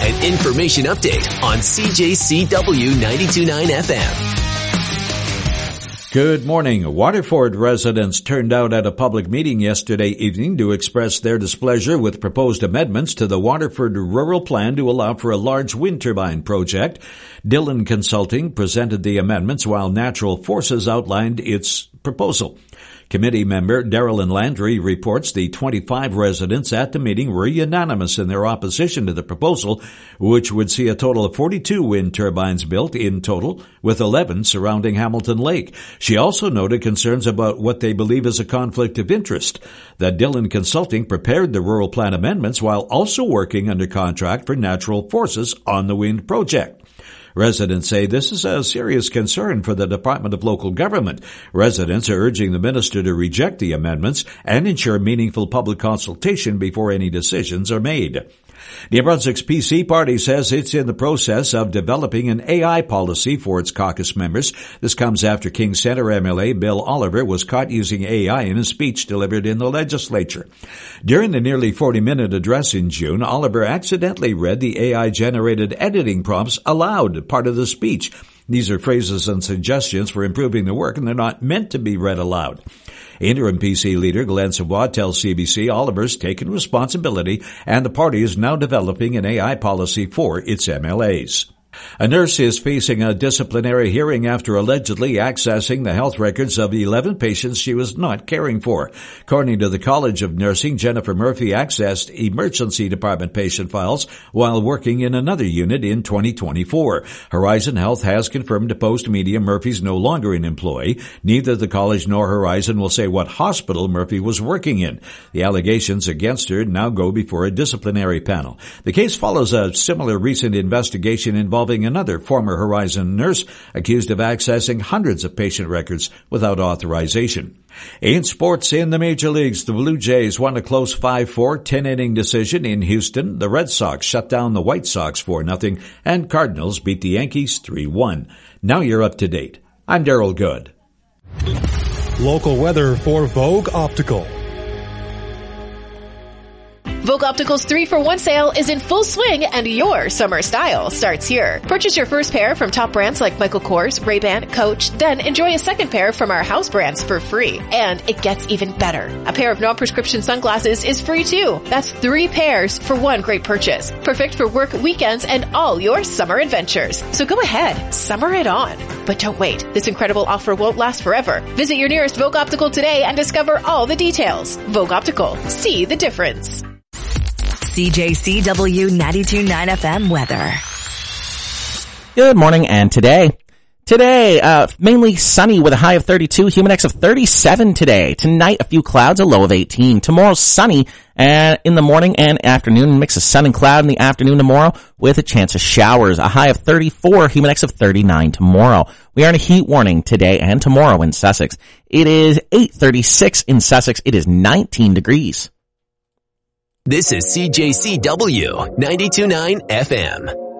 An information update on CJCW 92.9 FM. Good morning. Waterford residents turned out at a public meeting yesterday evening to express their displeasure with proposed amendments to the Waterford Rural Plan to allow for a large wind turbine project. Dillon Consulting presented the amendments while Natural Forces outlined its proposal. Committee member Darylyn Landry reports the 25 residents at the meeting were unanimous in their opposition to the proposal, which would see a total of 42 wind turbines built in total, with 11 surrounding Hamilton Lake. She also noted concerns about what they believe is a conflict of interest. That Dillon Consulting prepared the rural plan amendments while also working under contract for Natural Forces on the wind project. Residents say this is a serious concern for the Department of Local Government. Residents are urging the minister to reject the amendments and ensure meaningful public consultation before any decisions are made. New Brunswick's PC party says it's in the process of developing an AI policy for its caucus members. This comes after King Centre MLA Bill Oliver was caught using AI in a speech delivered in the legislature. During the nearly 40-minute address in June, Oliver accidentally read the AI-generated editing prompts aloud, part of the speech. These are phrases and suggestions for improving the work, and they're not meant to be read aloud. Interim PC leader Glenn Savoie tells CBC Oliver's taken responsibility and the party is now developing an AI policy for its MLAs. A nurse is facing a disciplinary hearing after allegedly accessing the health records of 11 patients she was not caring for. According to the College of Nursing, Jennifer Murphy accessed emergency department patient files while working in another unit in 2024. Horizon Health has confirmed to Post Media Murphy's no longer an employee. Neither the college nor Horizon will say what hospital Murphy was working in. The allegations against her now go before a disciplinary panel. The case follows a similar recent investigation involving another former Horizon nurse accused of accessing hundreds of patient records without authorization. In sports in the major leagues, the Blue Jays won a close 5-4 10-inning decision in Houston. The Red Sox shut down the White Sox 4-0, and Cardinals beat the Yankees 3-1. Now you're up to date. I'm Daryl Good. Local weather for Vogue Optical. Vogue Optical's 3-for-1 sale is in full swing and your summer style starts here. Purchase your first pair from top brands like Michael Kors, Ray-Ban, Coach, then enjoy a second pair from our house brands for free. And it gets even better. A pair of non-prescription sunglasses is free too. That's 3 pairs for one great purchase. Perfect for work, weekends, and all your summer adventures. So go ahead, summer it on. But don't wait. This incredible offer won't last forever. Visit your nearest Vogue Optical today and discover all the details. Vogue Optical. See the difference. CJCW 92.9 FM weather. Good morning, and today, mainly sunny with a high of 32, humidity of 37 today. Tonight, a few clouds, a low of 18. Tomorrow, sunny and in the morning and afternoon, mix of sun and cloud in the afternoon tomorrow with a chance of showers. A high of 34, humidity of 39 tomorrow. We are in a heat warning today and tomorrow in Sussex. It is 8:36 in Sussex. It is 19 degrees. This is CJCW 92.9 FM.